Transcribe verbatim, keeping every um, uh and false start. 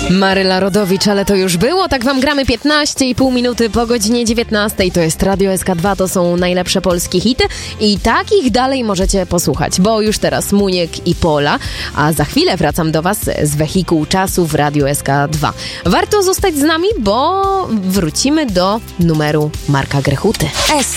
Maryla Rodowicz, ale to już było. Tak wam gramy piętnaście i pół minuty po godzinie dziewiętnastej. To jest Radio S K dwa, to są najlepsze polskie hity i takich dalej możecie posłuchać, bo już teraz Muniek i Pola, a za chwilę wracam do was z wehikuł czasu w Radio S K dwa. Warto zostać z nami, bo wrócimy do numeru Marka Grechuty. S